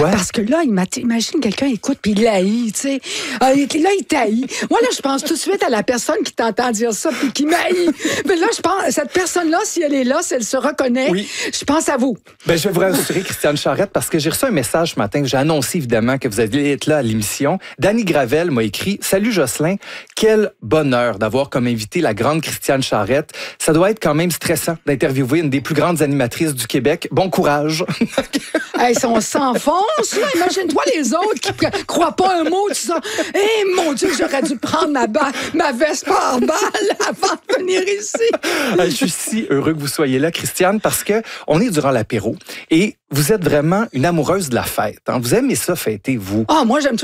Pourquoi? Parce que là, imagine quelqu'un écoute puis il l'haït, tu sais. Là, il t'haït. Moi, là, je pense tout de suite à la personne qui t'entend dire ça puis qui m'haït. Mais là, je pense, cette personne-là, si elle est là, si elle se reconnaît, oui. Je pense à vous. Ben, je vais vous rassurer, Christiane Charette, parce que j'ai reçu un message ce matin. J'ai annoncé, évidemment, que vous alliez être là à l'émission. Dany Gravel m'a écrit « Salut Jocelyn, quel bonheur d'avoir comme invité la grande Christiane Charette. Ça doit être quand même stressant d'interviewer une des plus grandes animatrices du Québec. Bon courage. » Hey, si on s'enfonce, là, imagine-toi les autres qui croient pas un mot de ça. Eh, mon Dieu, j'aurais dû prendre ma veste par balle avant de venir ici. Je suis si heureux que vous soyez là, Christiane, parce que on est durant l'apéro et vous êtes vraiment une amoureuse de la fête. Hein? Vous aimez ça fêter, vous? Ah, moi, j'aime tout.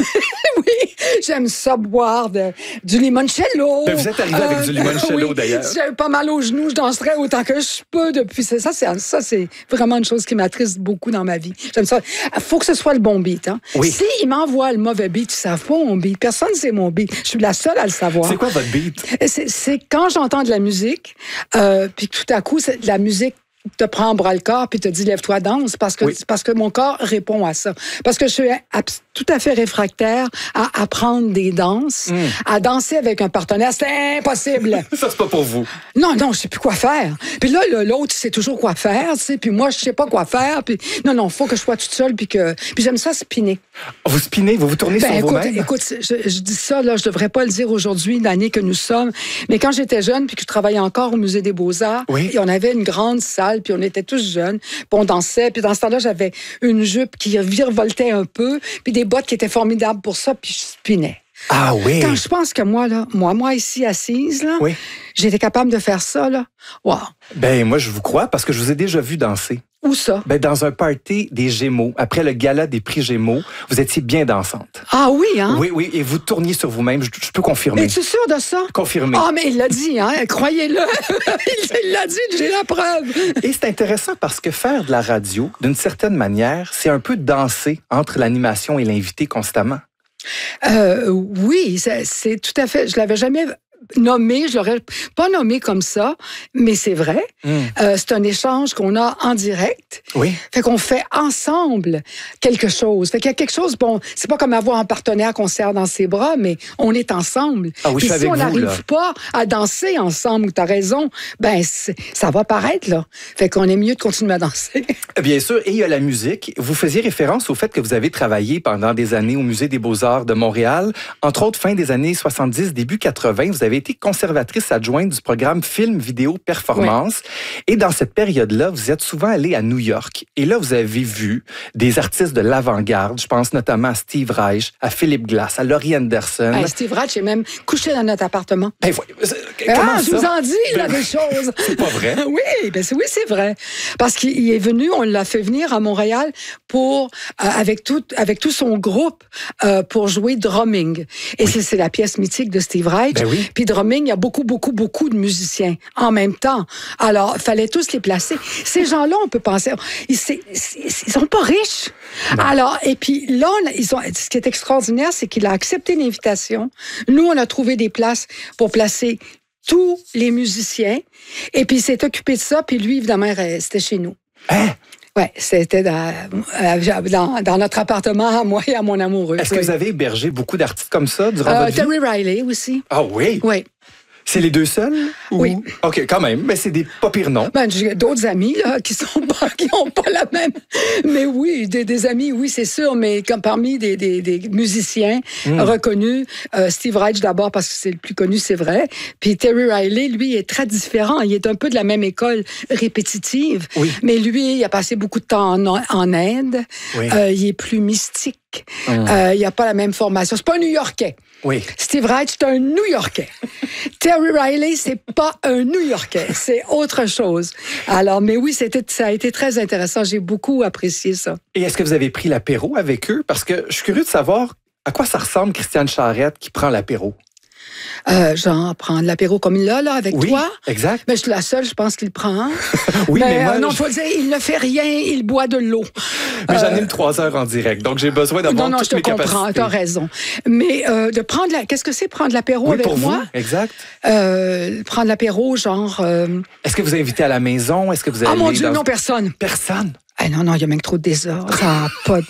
Oui, j'aime ça boire du limoncello. Ben, vous êtes arrivé avec du limoncello, oui, d'ailleurs. Si j'avais pas mal aux genoux, je danserais autant que je peux depuis. Ça, c'est vraiment une chose qui m'attriste beaucoup dans ma vie. J'aime ça. Faut que ce soit le bon beat. Hein? Oui. S'ils m'envoient le mauvais beat, ils savent pas mon beat. Personne ne sait mon beat. Je suis la seule à le savoir. C'est quoi votre beat? C'est quand j'entends de la musique, puis tout à coup, la musique te prend en bras le corps puis te dit lève-toi danse parce que mon corps répond à ça. Parce que je suis tout à fait réfractaire à apprendre des danses, à danser avec un partenaire, c'est impossible. Ça c'est pas pour vous. Non, je sais plus quoi faire. Puis là l'autre sait toujours quoi faire, tu sais, puis moi je sais pas quoi faire, puis non, faut que je sois toute seule puis j'aime ça spinner. Vous spinez, vous tournez sur vous-même. Écoute, je dis ça là, je devrais pas le dire aujourd'hui, l'année que nous sommes, mais quand j'étais jeune puis que je travaillais encore au Musée des Beaux-Arts, et on avait une grande salle puis on était tous jeunes, puis on dansait, puis dans ce temps-là, j'avais une jupe qui virevoltait un peu, puis des bottes qui étaient formidables pour ça, puis je spinais. Ah oui. Quand je pense que moi ici assise, là, j'étais capable de faire ça, là. Wow. Ben, moi, je vous crois parce que je vous ai déjà vu danser. Où ça? Ben, dans un party des Gémeaux, après le gala des prix Gémeaux, vous étiez bien dansante. Ah oui, hein? Oui, et vous tourniez sur vous-même, je peux confirmer. Es-tu sûr de ça? Confirmé. Ah, mais il l'a dit, hein? Croyez-le. Il l'a dit, j'ai la preuve. Et c'est intéressant parce que faire de la radio, d'une certaine manière, c'est un peu danser entre l'animation et l'invité constamment. Oui, c'est tout à fait. Je l'avais jamais nommé, je l'aurais pas nommé comme ça, mais c'est vrai. C'est un échange qu'on a en direct. Oui. Fait qu'on fait ensemble quelque chose. Fait qu'il y a quelque chose, bon, c'est pas comme avoir un partenaire qu'on serre dans ses bras, mais on est ensemble. Ah oui, je suis avec si on vous, n'arrive pas à danser ensemble, t'as raison, ben ça va paraître, là. Fait qu'on est mieux de continuer à danser. Bien sûr, et il y a la musique. Vous faisiez référence au fait que vous avez travaillé pendant des années au Musée des Beaux-Arts de Montréal. Entre autres, fin des années 70, début 80, vous avez été conservatrice adjointe du programme Film, Vidéo, Performance. Oui. Et dans cette période-là, vous êtes souvent allée à New York. Et là, vous avez vu des artistes de l'avant-garde. Je pense notamment à Steve Reich, à Philip Glass, à Laurie Anderson. Steve Reich est même couché dans notre appartement. Ben, comment ça? Je vous en dis, là, des choses. C'est pas vrai? Oui, c'est vrai. Parce qu'il est venu, on l'a fait venir à Montréal pour, avec tout son groupe, pour jouer drumming. Et c'est la pièce mythique de Steve Reich. Ben oui. Puis drumming, il y a beaucoup de musiciens en même temps. Alors, il fallait tous les placer. Ces gens-là, on peut penser, ils sont pas riches. Non. Alors, et puis là, ce qui est extraordinaire, c'est qu'il a accepté l'invitation. Nous, on a trouvé des places pour placer tous les musiciens. Et puis, il s'est occupé de ça. Puis lui, évidemment, c'était chez nous. Hein? Oui, c'était dans notre appartement, à moi et à mon amoureux. Est-ce que vous avez hébergé beaucoup d'artistes comme ça durant votre vie? Terry Riley aussi. Ah oui? Oui. C'est les deux seuls? Oui. OK, quand même. Mais c'est des pas pires noms. J'ai d'autres amis là, qui ont pas la même. Mais oui, des amis, oui, c'est sûr. Mais comme parmi des musiciens reconnus, Steve Reich d'abord parce que c'est le plus connu, c'est vrai. Puis Terry Riley, lui, est très différent. Il est un peu de la même école répétitive. Oui. Mais lui, il a passé beaucoup de temps en Inde. Oui. Il est plus mystique. Il n'a pas la même formation. C'est pas un New-Yorkais. Oui. Steve Reich, c'est un New-Yorkais. Terry Riley, c'est pas un New-Yorkais. C'est autre chose. Alors, mais oui, ça a été très intéressant. J'ai beaucoup apprécié ça. Et est-ce que vous avez pris l'apéro avec eux? Parce que je suis curieux de savoir à quoi ça ressemble Christiane Charette qui prend l'apéro. Genre, prendre l'apéro comme il l'a, là, avec toi. Exact. Mais je suis la seule, je pense qu'il le prend. Oui, mais moi... non, faut dire, il ne fait rien, il boit de l'eau. Mais j'anime 3 heures en direct, donc j'ai besoin d'avoir toutes mes capacités. Non, je te comprends, t'as raison. Mais de prendre qu'est-ce que c'est prendre l'apéro avec pour moi? Vous, exact. Prendre l'apéro, genre... Est-ce que vous invitez à la maison? Est-ce que vous allez mon Dieu, non, personne. Personne? Non, il y a même trop de désordre. Ça n'a pas de